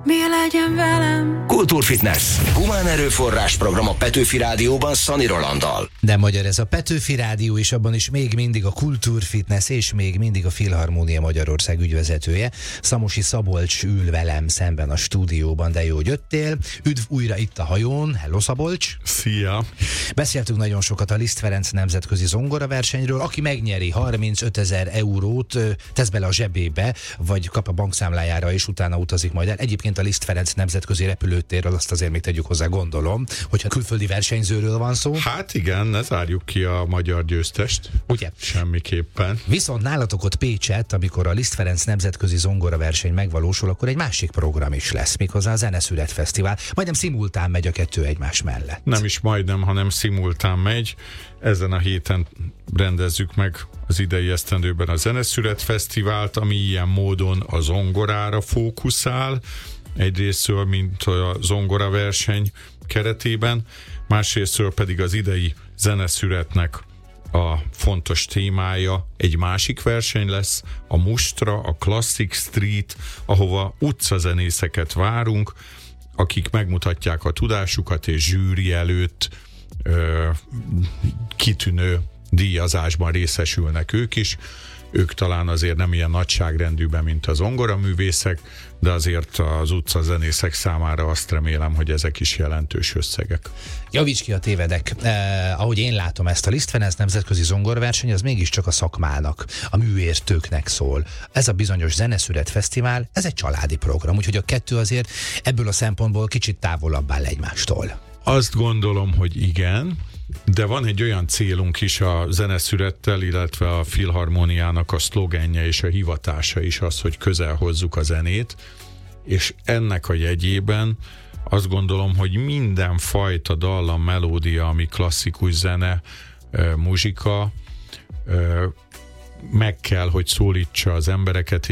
mi legyen velem. Kultúrfitness. Humán erőforrás program a Petőfi Rádióban Szani Rolanddal. De magyar ez a Petőfi Rádió, és abban is még mindig a Kultúrfitness, és még mindig a Filharmónia Magyarország ügyvezetője. Szamosi Szabolcs ül velem szemben a stúdióban, de jó, hogy jöttél. Üdv újra itt a hajón. Hello, Szabolcs! Szia! Beszéltünk nagyon sokat a Liszt Ferenc nemzetközi zongoraversenyről. Aki megnyeri 35 000 eurót, tesz bele a zsebébe, vagy kap a bankszámlájára, és utána utazik majd el. Egyébként a Liszt Ferenc nemzetközi repülőtérről azt azért még tegyük hozzá, gondolom, hogyha külföldi versenyzőről van szó. Hát igen, ne zárjuk ki a magyar győztest. Ugye? Semmiképpen. Viszont nálatok ott Pécsett, amikor a Liszt Ferenc nemzetközi zongoraverseny megvalósul, akkor egy másik program is lesz, méghozzá a Zeneszület Fesztivál. Majdnem szimultán megy a kettő egymás mellett. Nem is majdnem, hanem szimultán megy. Ezen a héten rendezzük meg az idei esztendőben a Zeneszület Fesztivált, ami ilyen módon a zongorára fókuszál, egyrésztről, mint a zongoraverseny keretében, másrésztről pedig az idei zeneszületnek a fontos témája egy másik verseny lesz, a Mustra, a Classic Street, ahova utcazenészeket várunk, akik megmutatják a tudásukat, és zsűri előtt kitűnő díjazásban részesülnek ők is. Ők talán azért nem ilyen nagyságrendűben, mint az zongoraművészek, de azért az utcazenészek számára azt remélem, hogy ezek is jelentős összegek. Javíts ki, a tévedek. Ahogy én látom ezt, a Liszt Ferenc nemzetközi zongoraverseny, az mégiscsak a szakmának, a műértőknek szól. Ez a bizonyos Zeneszület Fesztivál, ez egy családi program, úgyhogy a kettő azért ebből a szempontból kicsit távolabb áll egymástól. Azt gondolom, hogy igen, de van egy olyan célunk is a Zeneszülettel, illetve a Filharmóniának a szlogenje és a hivatása is az, hogy közel hozzuk a zenét, és ennek a jegyében azt gondolom, hogy mindenfajta dallam, melódia, ami klasszikus zene, muzsika, meg kell, hogy szólítsa az embereket,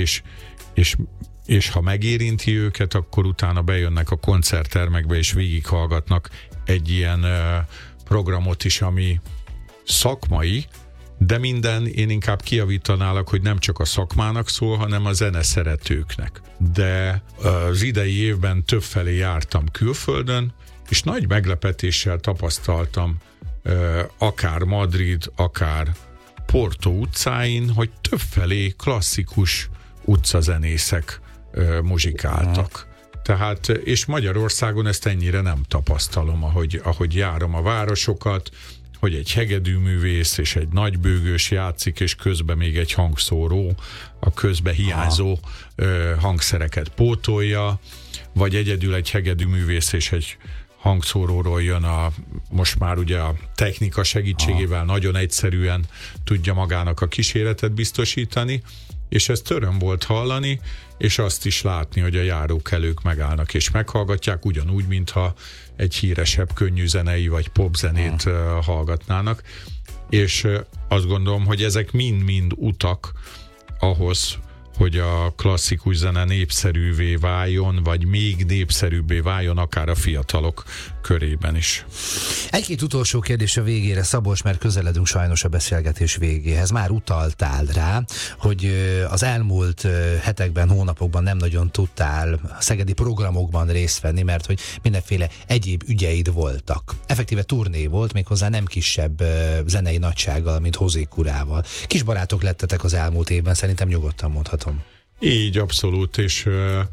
és ha megérinti őket, akkor utána bejönnek a koncerttermekbe, és végighallgatnak egy ilyen programot is, ami szakmai, de én inkább kijavítanálak, hogy nem csak a szakmának szól, hanem a zeneszeretőknek. De az idei évben többfelé jártam külföldön, és nagy meglepetéssel tapasztaltam akár Madrid, akár Porto utcáin, hogy többfelé klasszikus utcazenészek muzsikáltak. Tehát, és Magyarországon ezt ennyire nem tapasztalom, ahogy járom a városokat, hogy egy hegedűművész és egy nagybőgős játszik, és közben még egy hangszóró a közbe hiányzó hangszereket pótolja, vagy egyedül egy hegedűművész és egy hangszóróról jön most már ugye a technika segítségével nagyon egyszerűen tudja magának a kíséretet biztosítani, és ezt öröm volt hallani, és azt is látni, hogy a járókelők megállnak és meghallgatják, ugyanúgy, mintha egy híresebb könnyűzenei vagy popzenét hallgatnának. És azt gondolom, hogy ezek mind-mind utak ahhoz, hogy a klasszikus zene népszerűvé váljon, vagy még népszerűbbé váljon, akár a fiatalok körében is. Egy-két utolsó kérdés a végére, Szabolcs, mert közeledünk sajnos a beszélgetés végéhez. Már utaltál rá, hogy az elmúlt hetekben, hónapokban nem nagyon tudtál a szegedi programokban részt venni, mert hogy mindenféle egyéb ügyeid voltak. Effektíve turné volt, méghozzá nem kisebb zenei nagysággal, mint Hozé Kurával. Kis barátok lettetek az elmúlt évben, szerintem nyugodtan mondhatom. Így, abszolút, és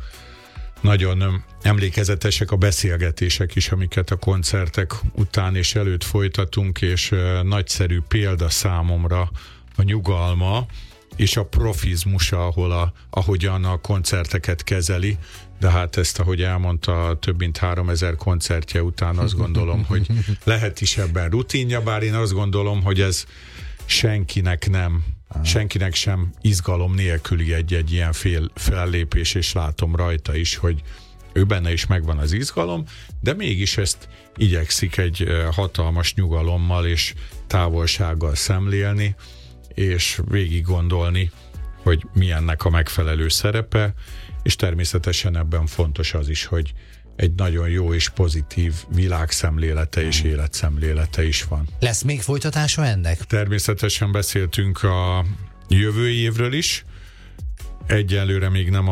nagyon emlékezetesek a beszélgetések is, amiket a koncertek után és előtt folytatunk, és nagyszerű példa számomra a nyugalma és a profizmusa, ahogyan a koncerteket kezeli, de hát ezt, ahogy elmondta, több mint 3000 koncertje után azt gondolom, hogy lehet is ebben rutinja, bár én azt gondolom, hogy ez senkinek sem izgalom nélküli egy ilyen fellépés, és látom rajta is, hogy ő benne is megvan az izgalom, de mégis ezt igyekszik egy hatalmas nyugalommal és távolsággal szemlélni, és végig gondolni, hogy milyennek a megfelelő szerepe, és természetesen ebben fontos az is, hogy egy nagyon jó és pozitív világszemlélete és életszemlélete is van. Lesz még folytatása ennek? Természetesen beszéltünk a jövő évről is. Egyelőre még nem a mi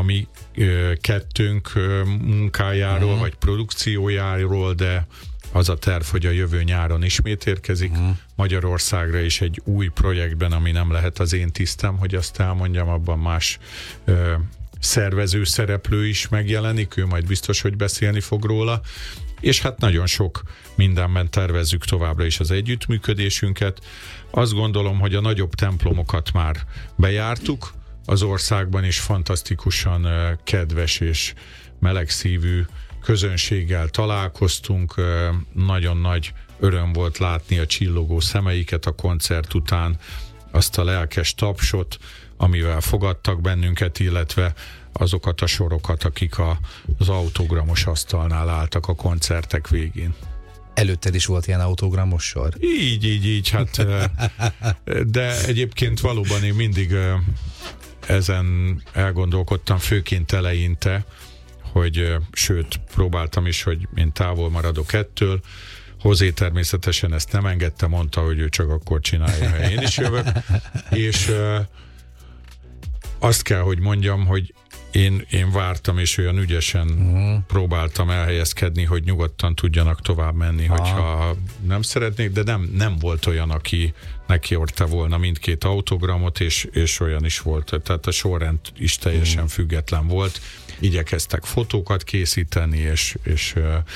kettőnk munkájáról, vagy produkciójáról, de az a terv, hogy a jövő nyáron ismét érkezik Magyarországra is egy új projektben, ami nem lehet az én tisztem, hogy azt elmondjam, abban más szervező szereplő is megjelenik, ő majd biztos, hogy beszélni fog róla, és hát nagyon sok mindenben tervezzük továbbra is az együttműködésünket. Azt gondolom, hogy a nagyobb templomokat már bejártuk, az országban is fantasztikusan kedves és melegszívű közönséggel találkoztunk, nagyon nagy öröm volt látni a csillogó szemeiket a koncert után, azt a lelkes tapsot, amivel fogadtak bennünket, illetve azokat a sorokat, akik az autogramos asztalnál álltak a koncertek végén. Előtted is volt ilyen autogramos sor? Így, hát de egyébként valóban én mindig ezen elgondolkodtam, főként eleinte, hogy sőt, próbáltam is, hogy én távol maradok ettől. Hozé természetesen ezt nem engedte, mondta, hogy ő csak akkor csinálja, ha én is jövök. És azt kell, hogy mondjam, hogy én vártam, és olyan ügyesen próbáltam elhelyezkedni, hogy nyugodtan tudjanak tovább menni, hogyha nem szeretnék, de nem volt olyan, aki nekiorta volna mindkét autogramot, és olyan is volt. Tehát a sorrend is teljesen független volt. Igyekeztek fotókat készíteni, és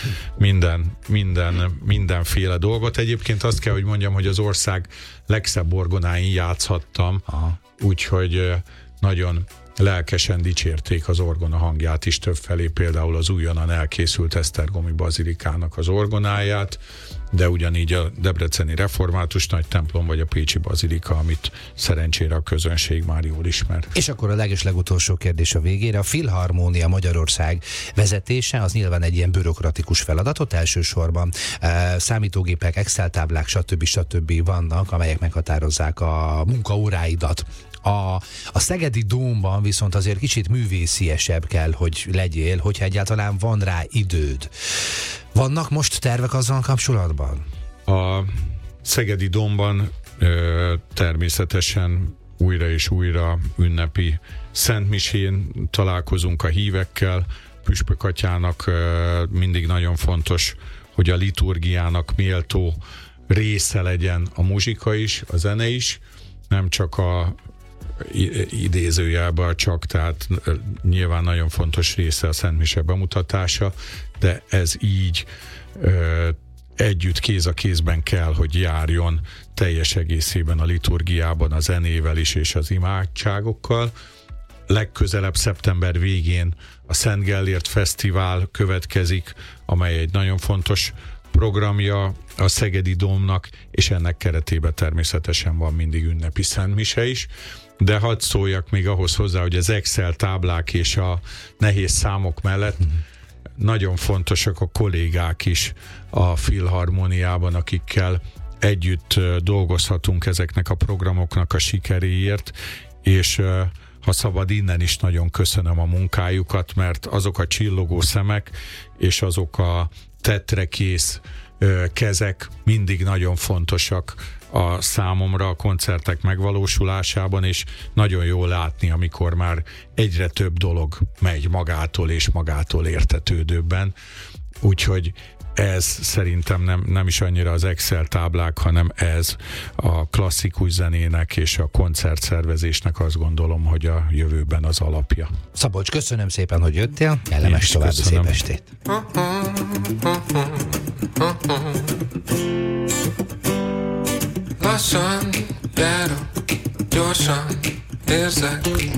mindenféle dolgot. Egyébként azt kell, hogy mondjam, hogy az ország legszebb orgonáin játszhattam, úgyhogy nagyon lelkesen dicsérték az orgona hangját is többfelé, például az újonnan elkészült Esztergomi bazilikának az orgonáját, de ugyanígy a debreceni református nagy templom, vagy a pécsi bazilika, amit szerencsére a közönség már jól ismer. És akkor a legutolsó kérdés a végére. A Filharmónia Magyarország vezetése az nyilván egy ilyen bürokratikus feladatot, elsősorban számítógépek, Excel táblák, stb. Vannak, amelyek meghatározzák a munkaóráidat. A Szegedi Dómban viszont azért kicsit művésziesebb kell, hogy legyél, hogyha egyáltalán van rá időd. Vannak most tervek azzal kapcsolatban? A Szegedi Dómban természetesen újra és újra ünnepi szentmisén találkozunk a hívekkel. Püspök atyának mindig nagyon fontos, hogy a liturgiának méltó része legyen a muzsika is, a zene is, nem csak a idézőjelben csak, tehát nyilván nagyon fontos része a szentmise bemutatása, de ez így együtt kéz a kézben kell, hogy járjon teljes egészében a liturgiában, a zenével is és az imádságokkal. Legközelebb szeptember végén a Szent Gellért Fesztivál következik, amely egy nagyon fontos programja a Szegedi Dómnak, és ennek keretében természetesen van mindig ünnepi szentmise is. De hadd szóljak még ahhoz hozzá, hogy az Excel táblák és a nehéz számok mellett nagyon fontosak a kollégák is a Filharmóniában, akikkel együtt dolgozhatunk ezeknek a programoknak a sikeréért, és ha szabad, innen is nagyon köszönöm a munkájukat, mert azok a csillogó szemek és azok a tetrekész kezek mindig nagyon fontosak a számomra a koncertek megvalósulásában, és nagyon jó látni, amikor már egyre több dolog megy magától és magától értetődőbben. Úgyhogy ez szerintem nem is annyira az Excel táblák, hanem ez a klasszikus zenének és a koncertszervezésnek, azt gondolom, hogy a jövőben az alapja. Szabolcs, köszönöm szépen, hogy jöttél. Kellemes további szép estét. Lassan járok, gyorsan érzek.